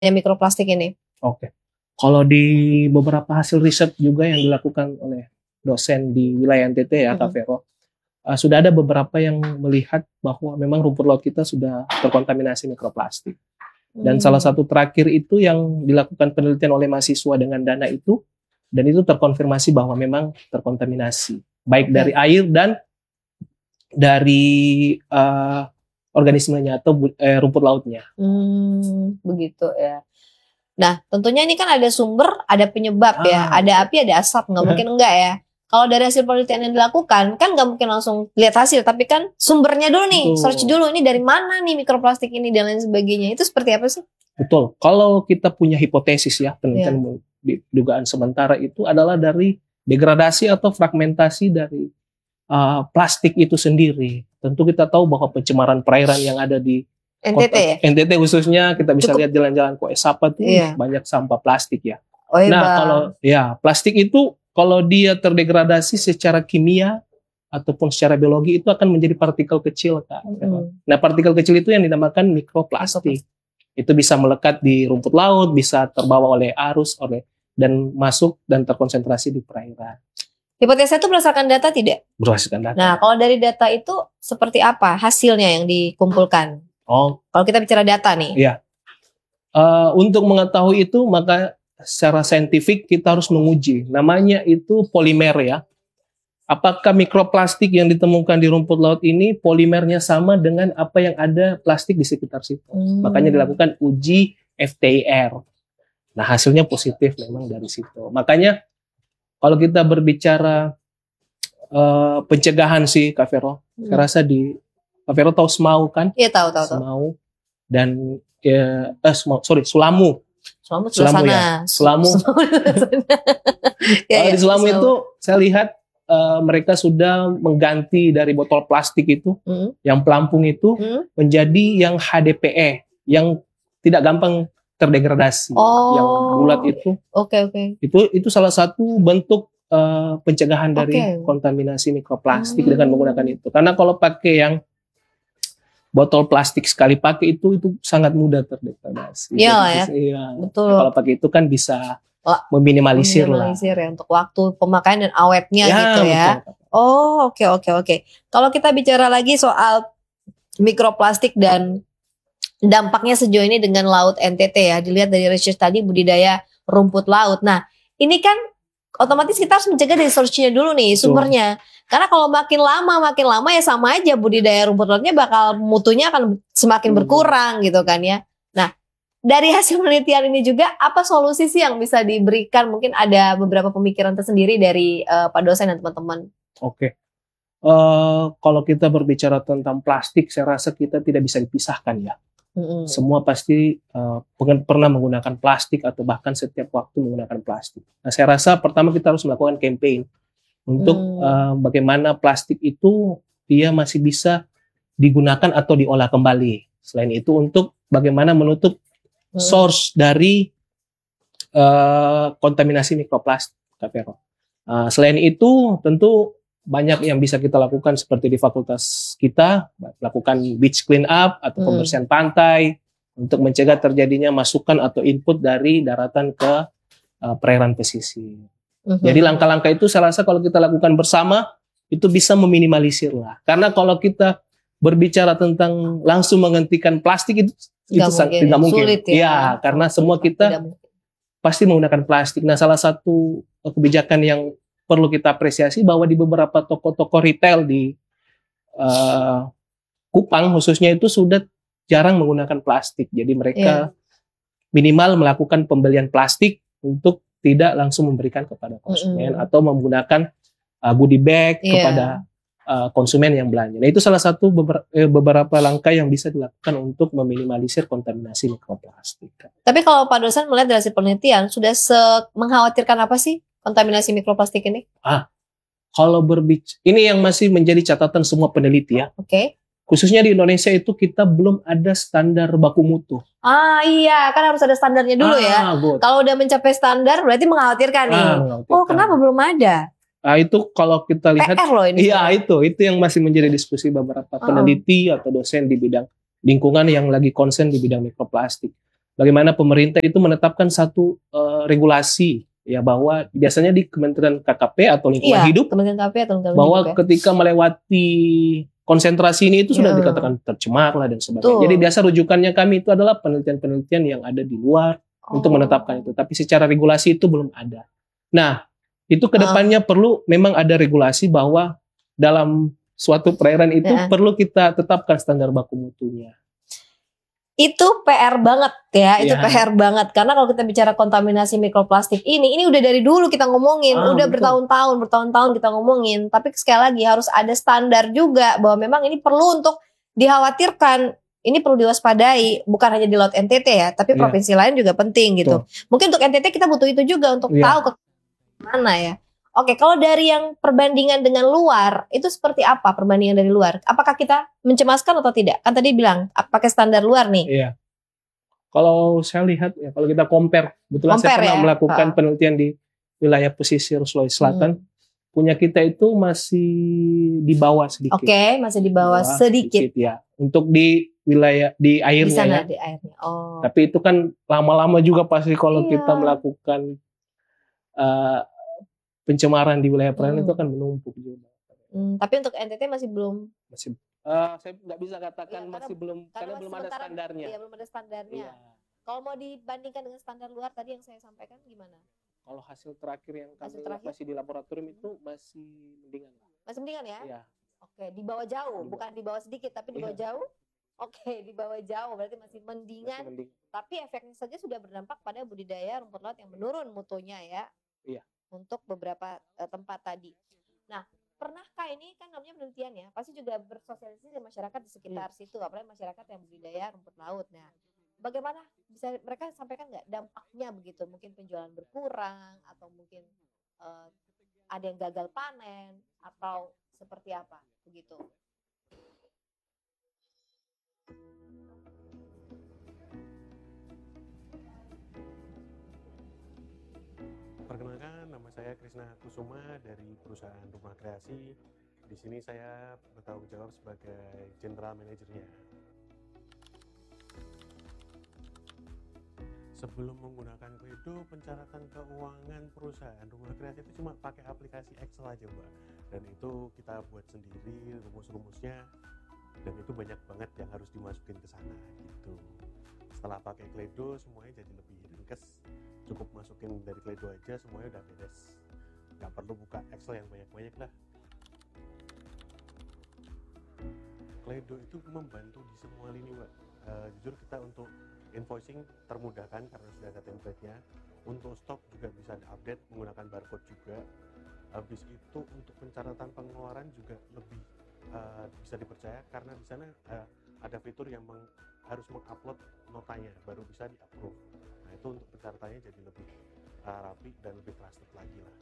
mikroplastik ini? Oke. Kalau di beberapa hasil riset juga yang dilakukan oleh dosen di wilayah NTT ya, Kak Vero, sudah ada beberapa yang melihat bahwa memang rumput laut kita sudah terkontaminasi mikroplastik. Dan salah satu terakhir itu yang dilakukan penelitian oleh mahasiswa dengan dana itu, dan itu terkonfirmasi bahwa memang terkontaminasi, baik dari air dan dari organismenya atau rumput lautnya. Begitu ya. Nah, tentunya ini kan ada sumber, ada penyebab ya, ada api, ada asap, nggak mungkin enggak ya. Kalau dari hasil penelitian yang dilakukan, kan nggak mungkin langsung lihat hasil, tapi kan sumbernya dulu nih, search dulu ini dari mana nih mikroplastik ini dan lain sebagainya. Itu seperti apa sih? Betul. Kalau kita punya hipotesis ya, penelitian dugaan sementara itu adalah dari degradasi atau fragmentasi dari plastik itu sendiri. Tentu kita tahu bahwa pencemaran perairan yang ada di NTT ya? NTT khususnya kita bisa lihat jalan-jalan Koesapa tuh banyak sampah plastik ya. Nah, kalau plastik itu kalau dia terdegradasi secara kimia ataupun secara biologi itu akan menjadi partikel kecil, Kak. Nah, partikel kecil itu yang dinamakan mikroplastik. Itu bisa melekat di rumput laut, bisa terbawa oleh arus, dan masuk dan terkonsentrasi di perairan. Hipotesa itu berdasarkan data tidak? Berdasarkan data. Nah, kalau dari data itu seperti apa hasilnya yang dikumpulkan? Kalau kita bicara data nih. Iya. Untuk mengetahui itu maka secara saintifik kita harus menguji. Namanya itu polimer ya. Apakah mikroplastik yang ditemukan di rumput laut ini polimernya sama dengan apa yang ada plastik di sekitar situ. Makanya dilakukan uji FTIR. Nah, hasilnya positif memang dari situ. Makanya kalau kita berbicara pencegahan sih, Kak Vero, saya rasa Kak Vero tahu SMAU kan? Iya, tahu. SMAU dan Sulamu. Sulamu ya. Sulamu. Di Sulamu itu saya lihat mereka sudah mengganti dari botol plastik itu yang pelampung itu menjadi yang HDPE yang tidak gampang terdegradasi. Yang bulat itu. Itu salah satu bentuk pencegahan dari kontaminasi mikroplastik dengan menggunakan itu. Karena kalau pakai yang botol plastik sekali pakai itu sangat mudah terdegradasi. Iya ya. Betul. Kalau pakai itu kan bisa meminimalisir lah ya, untuk waktu pemakaian dan awetnya gitu ya. Betul. Oke. Kalau kita bicara lagi soal mikroplastik dan dampaknya sejauh ini dengan laut NTT ya, dilihat dari research tadi budidaya rumput laut. Nah, ini kan otomatis kita harus mencegah dari source-nya dulu nih, sumbernya. Karena kalau makin lama ya sama aja budidaya rumput lautnya bakal mutunya akan semakin berkurang gitu kan ya. Nah, dari hasil penelitian ini juga apa solusi sih yang bisa diberikan? Mungkin ada beberapa pemikiran tersendiri dari Pak dosen dan teman-teman. Oke. Kalau kita berbicara tentang plastik, saya rasa kita tidak bisa dipisahkan ya. Semua pasti pernah menggunakan plastik atau bahkan setiap waktu menggunakan plastik. Nah, saya rasa pertama kita harus melakukan campaign untuk bagaimana plastik itu dia masih bisa digunakan atau diolah kembali. Selain itu untuk bagaimana menutup source dari kontaminasi mikroplastik. Selain itu tentu banyak yang bisa kita lakukan seperti di fakultas kita, lakukan beach clean up atau pembersihan pantai untuk mencegah terjadinya masukan atau input dari daratan ke perairan pesisir. Jadi langkah-langkah itu saya rasa kalau kita lakukan bersama itu bisa meminimalisir lah. Karena kalau kita berbicara tentang langsung menghentikan plastik itu tidak mungkin. Sulit ya. Karena semua kita pasti menggunakan plastik. Nah, salah satu kebijakan yang perlu kita apresiasi bahwa di beberapa toko-toko retail di Kupang khususnya itu sudah jarang menggunakan plastik. Jadi mereka minimal melakukan pembelian plastik untuk tidak langsung memberikan kepada konsumen atau menggunakan goodie bag kepada konsumen yang belanja. Nah, itu salah satu beberapa langkah yang bisa dilakukan untuk meminimalisir kontaminasi mikroplastik. Tapi kalau Pak dosen melihat dari hasil penelitian sudah mengkhawatirkan apa sih kontaminasi mikroplastik ini? Kalau ini yang masih menjadi catatan semua peneliti ya. Khususnya di Indonesia itu kita belum ada standar baku mutu. Iya, kan harus ada standarnya dulu ya. Kalau udah mencapai standar berarti mengkhawatirkan nih. Kenapa belum ada? Itu kalau kita lihat, PR loh ini. Iya itu yang masih menjadi diskusi beberapa peneliti atau dosen di bidang lingkungan yang lagi konsen di bidang mikroplastik. bagaimana pemerintah itu menetapkan satu regulasi ya, bahwa biasanya di Kementerian KKP atau Lingkungan Hidup, Kementerian KP atau Lingkungan bahwa Hidup, ya. ketika melewati konsentrasi ini itu sudah Ya. dikatakan tercemar lah dan sebagainya. Betul. Jadi biasa rujukannya kami itu adalah penelitian-penelitian yang ada di luar untuk menetapkan itu. Tapi secara regulasi itu belum ada. Nah, itu kedepannya perlu memang ada regulasi bahwa dalam suatu perairan itu perlu kita tetapkan standar baku mutunya. Itu PR banget ya, itu Ya. PR banget. Karena kalau kita bicara kontaminasi mikroplastik ini udah dari dulu kita ngomongin, udah betul. bertahun-tahun kita ngomongin. Tapi sekali lagi harus ada standar juga bahwa memang ini perlu untuk dikhawatirkan, ini perlu diwaspadai, bukan hanya di Laut NTT ya, tapi provinsi lain juga penting gitu. Mungkin untuk NTT kita butuh itu juga untuk tahu ke mana ya. Oke, kalau dari yang perbandingan dengan luar, itu seperti apa perbandingan dari luar? Apakah kita mencemaskan atau tidak? Kan tadi bilang, pakai standar luar nih. Iya. Kalau saya lihat, ya kalau kita compare, betulan saya pernah melakukan penelitian di wilayah pesisir Sulawesi Selatan, punya kita itu masih di bawah sedikit. Oke, masih di bawah sedikit. Ya. Untuk di wilayah, di airnya di sana, ya. Di airnya. Oh. Tapi itu kan lama-lama juga pasti kalau kita melakukan pencemaran di wilayah perairan itu akan menumpuk juga. Tapi untuk NTT masih belum. Saya nggak bisa katakan masih belum, karena belum ada standarnya. Iya, belum ada standarnya. Iya. Kalau mau dibandingkan dengan standar luar tadi yang saya sampaikan gimana? Kalau hasil terakhir yang kami masih di laboratorium itu masih mendingan. Masih mendingan ya? Iya. Oke, di bawah jauh, bukan di bawah sedikit, tapi di bawah jauh. Oke, di bawah jauh berarti masih mendingan. Tapi efeknya saja sudah berdampak pada budidaya rumput laut yang menurun mutunya ya. Iya. Untuk beberapa tempat tadi. Nah, pernahkah ini kan namanya penelitian ya, pasti juga bersosialisasi dengan masyarakat di sekitar situ, apalagi masyarakat yang budidaya rumput laut. Nah, bagaimana bisa mereka sampaikan nggak dampaknya begitu? Mungkin penjualan berkurang atau mungkin ada yang gagal panen atau seperti apa begitu? Perkenalkan, nama saya Krisna Kusuma dari perusahaan Rumah Kreasi. Di sini saya bertanggung jawab sebagai general manajernya. Sebelum menggunakan Kledo, pencatatan keuangan perusahaan Rumah Kreasi itu cuma pakai aplikasi Excel aja, Mbak. Dan itu kita buat sendiri rumus-rumusnya, dan itu banyak banget yang harus dimasukin ke sana gitu. Setelah pakai Kledo, semuanya jadi lebih ringkes. Cukup masukin dari Kledo aja, semuanya udah beres. Nggak perlu buka Excel yang banyak-banyak lah. Kledo itu membantu di semua lini, Mbak. Jujur kita untuk invoicing termudahkan karena sudah ada template-nya. Untuk stok juga bisa diupdate menggunakan barcode juga. Habis itu untuk pencatatan pengeluaran juga lebih bisa dipercaya karena di sana ada fitur yang harus mengupload notanya baru bisa di-approve. Nah, itu untuk pencatatannya jadi lebih rapi dan lebih trusted lagi lah.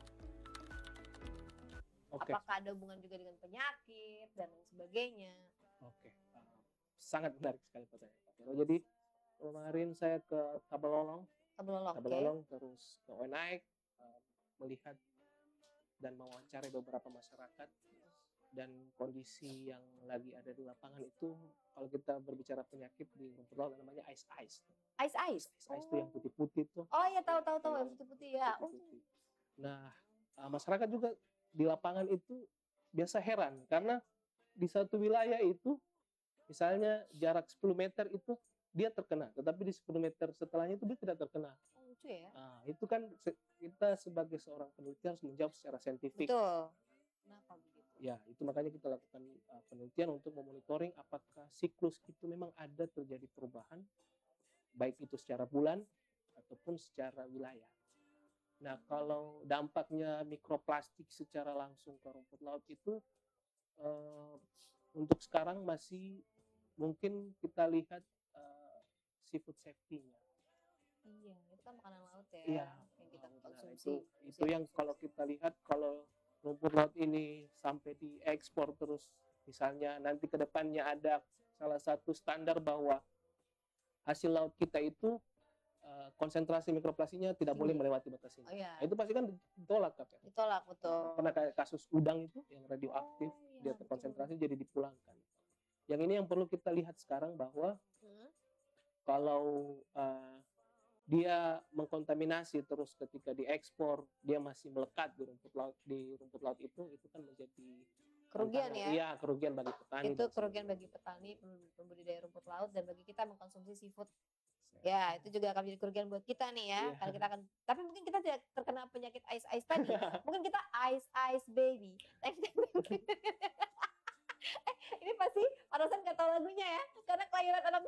Okay. Apakah ada hubungan juga dengan penyakit dan lain sebagainya? Oke. Sangat menarik sekali pertanyaan. Jadi kemarin saya ke Tabalolong, terus ke Oenaik, melihat dan mewawancarai beberapa masyarakat, dan kondisi yang lagi ada di lapangan itu, kalau kita berbicara penyakit di rumput laut namanya ice. Ice itu yang putih-putih tuh. Oh iya, tahu yang putih-putih ya. Putih-putih. Nah, masyarakat juga di lapangan itu biasa heran karena di satu wilayah itu misalnya jarak 10 meter itu dia terkena, tetapi di 10 meter setelahnya itu dia tidak terkena. Lucu ya? Nah, itu kan kita sebagai seorang peneliti harus menjawab secara saintifik. Betul. Kenapa begitu? Ya, itu makanya kita lakukan penelitian untuk memonitoring apakah siklus itu memang ada terjadi perubahan, baik itu secara bulan ataupun secara wilayah. Nah, kalau dampaknya mikroplastik secara langsung ke rumput laut itu untuk sekarang masih mungkin kita lihat seafood safety-nya. Iya, itu kan makanan laut ya. Iya, yang kita konsumsi. Itu yang kalau kita lihat, kalau rumput laut ini sampai diekspor terus, misalnya nanti ke depannya ada salah satu standar bahwa hasil laut kita itu konsentrasi mikroplastiknya tidak boleh melewati batas ini. Oh, iya. Itu pasti kan ditolak, Kak. Ditolak, betul. Pernah kayak kasus udang itu yang radioaktif, dia terkonsentrasi jadi dipulangkan. Yang ini yang perlu kita lihat sekarang bahwa Kalau dia mengkontaminasi terus ketika diekspor, dia masih melekat di rumput laut itu kan menjadi Kerugian tantangan. ya. Iya, kerugian bagi petani. Itu dan kerugian sebagainya. bagi petani pembudidaya rumput laut dan bagi kita mengkonsumsi seafood. Ya, itu juga akan menjadi kerugian buat kita nih ya. Iya. Karena kita akan, tapi mungkin kita tidak terkena penyakit ice tadi. Mungkin kita ice baby. Ini pasti Parosan nggak tahu lagunya ya, karena kelahiran anak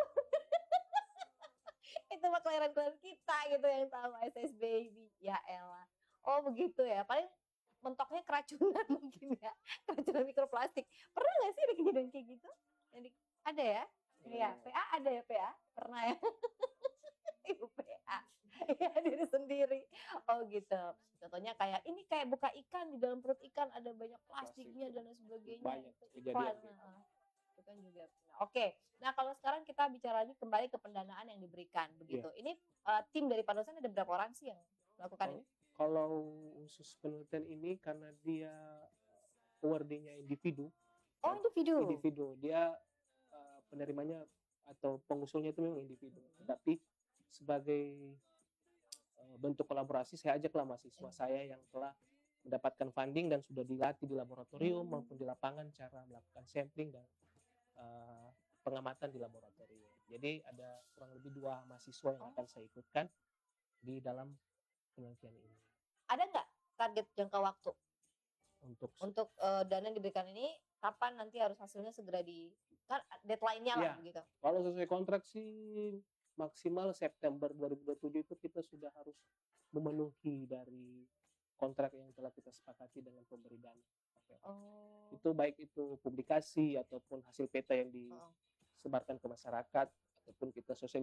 itu mah kelahiran kita gitu yang tahu ice baby. Ya elah. Oh begitu ya. Paling mentoknya keracunan mungkin ya, keracunan mikroplastik. Pernah nggak sih ada kejadian kayak gitu? Ada ya? Iya, PA ada ya PA? Pernah ya? Ibu PA, ya diri sendiri. Oh gitu. Contohnya kayak ini kayak buka ikan, di dalam perut ikan ada banyak plastiknya dan lain sebagainya. Banyak Itu kejadian iklan. gitu. Nah, itu kan juga. Nah, oke. Nah kalau sekarang kita bicara lagi kembali ke pendanaan yang diberikan begitu. Ini tim dari Parosan ada berapa orang sih yang melakukan ini? Kalau khusus penelitian ini karena dia awardingnya individu. Oh Individu. Dia penerimanya atau pengusulnya itu memang individu. Tetapi sebagai bentuk kolaborasi saya ajaklah mahasiswa saya yang telah mendapatkan funding dan sudah dilatih di laboratorium maupun di lapangan cara melakukan sampling dan pengamatan di laboratorium. Jadi ada kurang lebih 2 mahasiswa yang akan saya ikutkan di dalam penelitian ini. Ada nggak target jangka waktu Untuk dana yang diberikan ini? Kapan nanti harus hasilnya segera kan deadline-nya lah begitu. Kalau sesuai kontrak sih maksimal September 2027 itu kita sudah harus memenuhi dari kontrak yang telah kita sepakati dengan pemberi dana. Itu baik itu publikasi ataupun hasil peta yang disebarkan ke masyarakat ataupun kita sosialisasi